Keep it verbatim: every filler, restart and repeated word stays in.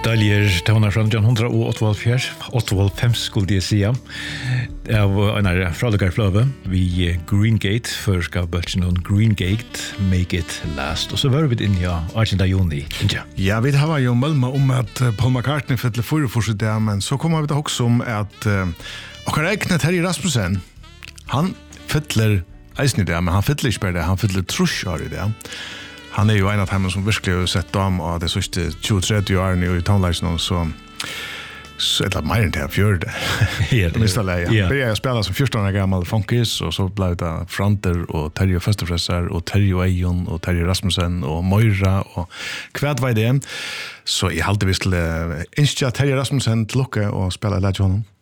Dalier tonar från John hundra och åttioåtta åttioåtta skulle det säga. Av en av Froligar Flöve vi Green Gate för ska börja någon Green Gate Make It Last. Och så var vi in ja artonde juni. Ja, vi har ju Malmö om att Paul McCartney fyller för för sig där, men så kommer vi också om att och kan räkna Terry Rasmussen. Han fyller eisen där, men han fyller inte bara, han fyller truschar i det. Han är ju en av dem som verkligen har sett dem och det sista tjugo trettio år nu i tonlägsen så så är det mer än det här fjörd. Helt minst alla. Jag började spela som fjorton år gammal funkis och så blev det Fronter och Terje Fösterfräsar och Terje Eijon och Terje Rasmussen och Moira och kvad var det. Så jag hade visst instja Terje Rasmussen till lucka och spela lätt honom.